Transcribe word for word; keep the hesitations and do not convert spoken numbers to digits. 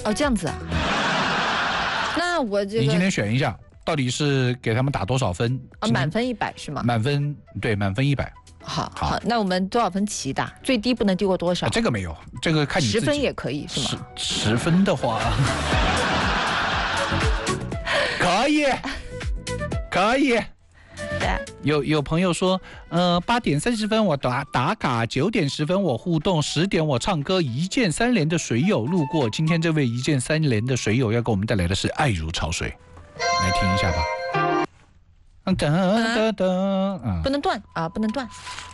哦，这样子啊。那我这个你今天选一下，到底是给他们打多少分？ 啊，满分一百是吗？ 满分对，满分一百。 好好，那我们多少分起打？最低不能低过多少？ 啊、这个没有，这个看你自己。 十分也可以是吗？ 十十分的话，可以，可以。 对。 有有朋友说，呃，八点三十分我打打卡，九点十分我互动，十点我唱歌。一键三连的水友路过，今天这位一键三连的水友要给我们带来的是《爱如潮水》，来听一下吧。噔噔噔， 不能断啊，不能断。